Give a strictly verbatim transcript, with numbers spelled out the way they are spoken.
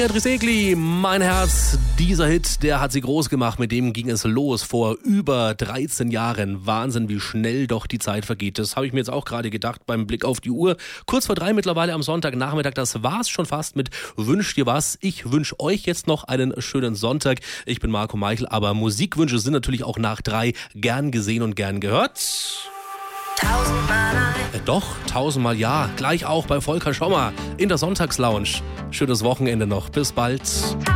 Drisegli, mein Herz, dieser Hit, der hat sie groß gemacht, mit dem ging es los vor über dreizehn Jahren. Wahnsinn, wie schnell doch die Zeit vergeht. Das habe ich mir jetzt auch gerade gedacht beim Blick auf die Uhr. Kurz vor drei mittlerweile am Sonntagnachmittag, das war's schon fast mit Wünsch dir was. Ich wünsche euch jetzt noch einen schönen Sonntag. Ich bin Marco Meichel, aber Musikwünsche sind natürlich auch nach drei gern gesehen und gern gehört. Tausendmal nein. Äh, doch, tausendmal ja. Gleich auch bei Volker Schommer in der Sonntagslounge. Schönes Wochenende noch. Bis bald.